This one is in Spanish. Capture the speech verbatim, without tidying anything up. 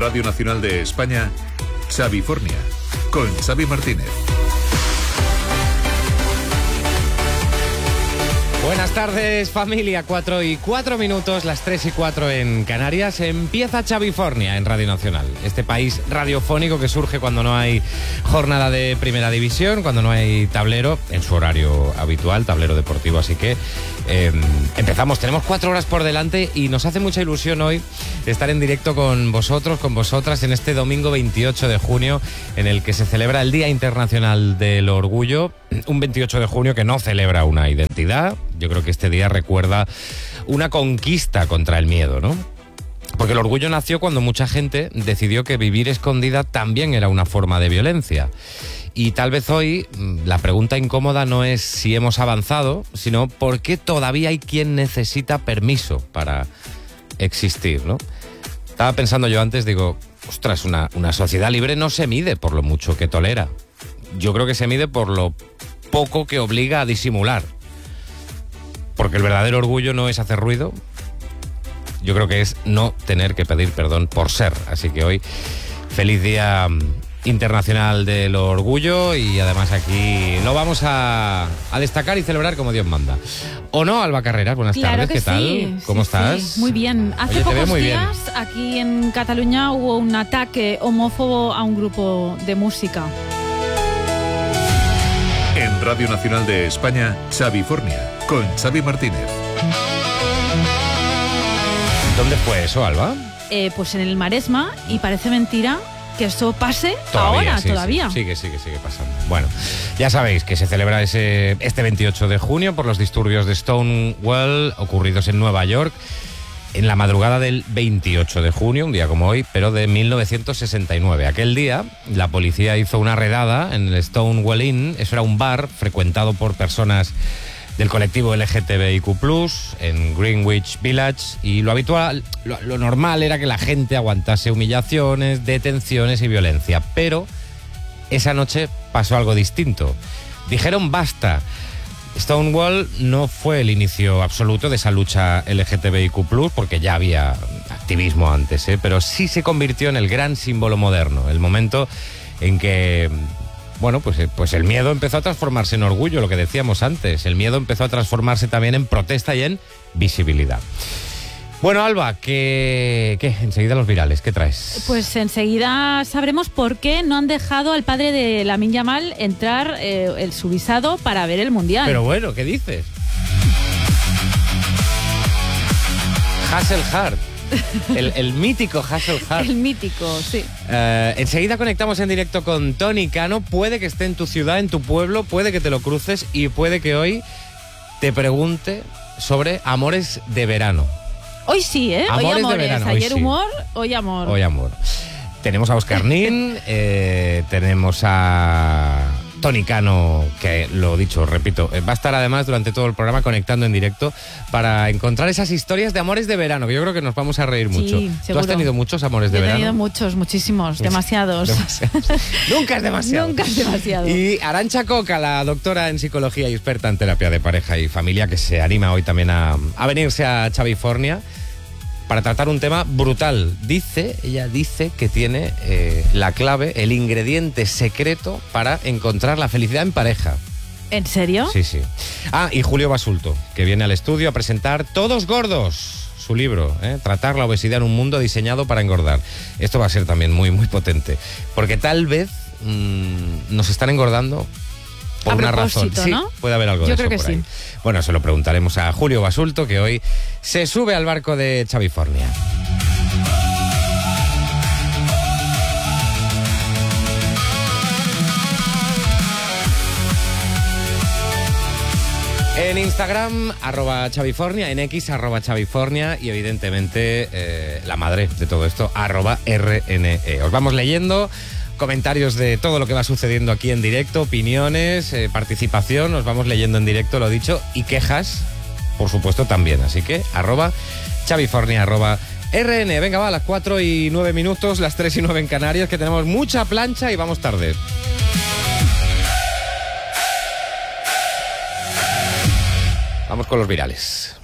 Radio Nacional de España, Xavifornia, con Xavi Martínez. Buenas tardes, familia. Cuatro y cuatro minutos, las tres y cuatro en Canarias. Empieza Xavifornia en Radio Nacional. Este país radiofónico que surge cuando no hay jornada de primera división, cuando no hay tablero en su horario habitual, tablero deportivo. Así que eh, empezamos. Tenemos cuatro horas por delante y nos hace mucha ilusión hoy estar en directo con vosotros, con vosotras, en este domingo veintiocho de junio, en el que se celebra el Día Internacional del Orgullo. Un veintiocho de junio que no celebra una identidad. Yo creo que este día recuerda una conquista contra el miedo, ¿no? Porque el orgullo nació cuando mucha gente decidió que vivir escondida también era una forma de violencia. Y tal vez hoy la pregunta incómoda no es si hemos avanzado, sino por qué todavía hay quien necesita permiso para existir, ¿no? Estaba pensando yo antes, digo, ostras, una, una sociedad libre no se mide por lo mucho que tolera. Yo creo que se mide por lo poco que obliga a disimular. Porque el verdadero orgullo no es hacer ruido. Yo creo que es no tener que pedir perdón por ser. Así que hoy, feliz Día Internacional del Orgullo, y además aquí lo vamos a, a destacar y celebrar como Dios manda. ¿O no, Alba Carreras? Buenas claro tardes, que ¿qué sí, tal? ¿Cómo sí, estás? Sí. Muy bien. Hace Oye, te veo pocos muy días bien. aquí en Cataluña hubo un ataque homófobo a un grupo de música. En Radio Nacional de España, Xavifornia, con Xavi Martínez. ¿Dónde fue eso, Alba? Eh, pues en el Maresma, y parece mentira que esto pase ahora, sí, todavía. Sí, sigue, sigue, sigue pasando. Bueno, ya sabéis que se celebra ese, este veintiocho de junio por los disturbios de Stonewall ocurridos en Nueva York en la madrugada del veintiocho de junio, un día como hoy, pero de mil novecientos sesenta y nueve. Aquel día, la policía hizo una redada en el Stonewall Inn. Eso era un bar frecuentado por personas del colectivo L G T B I Q plus, en Greenwich Village, y lo habitual, lo, lo normal era que la gente aguantase humillaciones, detenciones y violencia. Pero esa noche pasó algo distinto. Dijeron basta. Stonewall no fue el inicio absoluto de esa lucha L G T B I Q plus, porque ya había activismo antes, ¿eh? Pero sí se convirtió en el gran símbolo moderno, el momento en que, bueno, pues, pues el miedo empezó a transformarse en orgullo, lo que decíamos antes. El miedo empezó a transformarse también en protesta y en visibilidad. Bueno, Alba, ¿qué, qué? Enseguida los virales, ¿qué traes? Pues enseguida sabremos por qué no han dejado al padre de Lamine Yamal entrar eh, el su visado para ver el Mundial. Pero bueno, ¿qué dices? Hasselhard, el, el mítico Hasselhard. El mítico, sí. Uh, enseguida conectamos en directo con Tony Cano. Puede que esté en tu ciudad, en tu pueblo, puede que te lo cruces y puede que hoy te pregunte sobre amores de verano. Hoy sí, ¿eh? Amores hoy amores. de verano, hoy Ayer sí. humor, hoy amor. Hoy amor. Tenemos a Oscar Nin, eh, tenemos a Tony Cano, que lo dicho, repito, va a estar además durante todo el programa conectando en directo para encontrar esas historias de amores de verano, que yo creo que nos vamos a reír Sí, mucho. ¿Tú seguro. has tenido muchos amores de Yo he verano? tenido muchos, muchísimos, demasiados. Demasiados. Nunca es demasiado. Nunca es demasiado. Y Arantxa Coca, la doctora en psicología y experta en terapia de pareja y familia, que se anima hoy también a, a venirse a Xavifornia para tratar un tema brutal. Dice, ella dice que tiene eh, la clave, el ingrediente secreto para encontrar la felicidad en pareja. ¿En serio? Sí, sí. Ah, y Julio Basulto, que viene al estudio a presentar Todos Gordos, su libro, ¿eh? Tratar la obesidad en un mundo diseñado para engordar. Esto va a ser también muy, muy potente, porque tal vez mmm, nos están engordando por a una razón. propósito, Sí, ¿no? puede haber algo Yo de creo eso que por sí. ahí. Bueno, se lo preguntaremos a Julio Basulto, que hoy se sube al barco de Xavifornia. En Instagram, arroba Xavifornia, en X, arroba Xavifornia, y evidentemente eh, la madre de todo esto, arroba R N E. Os vamos leyendo comentarios de todo lo que va sucediendo aquí en directo, opiniones, eh, participación, os vamos leyendo en directo, lo dicho, y quejas, por supuesto, también. Así que, arroba Xavifornia, arroba R N E. Venga, va, a las cuatro y nueve minutos, las tres y nueve en Canarias, que tenemos mucha plancha y vamos tarde. Vamos con los virales.